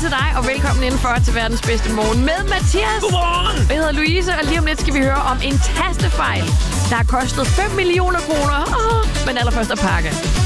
til dig, og velkommen indenfor til verdens bedste morgen med Mathias. Godmorgen! Jeg hedder Louise, og lige om lidt skal vi høre om en tastefejl, der har kostet 5 millioner kroner. Men allerførst at pakke.